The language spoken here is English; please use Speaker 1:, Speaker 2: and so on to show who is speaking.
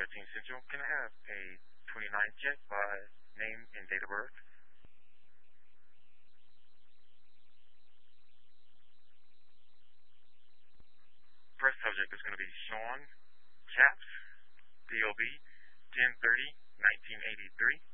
Speaker 1: 13 Central. Can I have a 29 check by name and date of birth? First subject is going to be Sean Chaps, DOB, 10/30/1983.